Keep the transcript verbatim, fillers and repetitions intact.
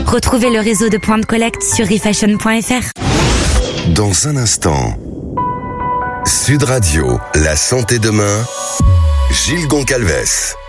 Retrouvez le réseau de points de collecte sur refashion point f r. Dans un instant, Sud Radio, la santé demain, Gilles Goncalves.